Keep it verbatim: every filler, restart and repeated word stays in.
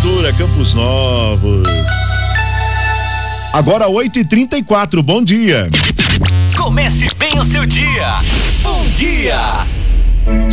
Natura, Campos Novos. Agora oito e trinta e quatro, bom dia. Comece bem o seu dia. Bom dia.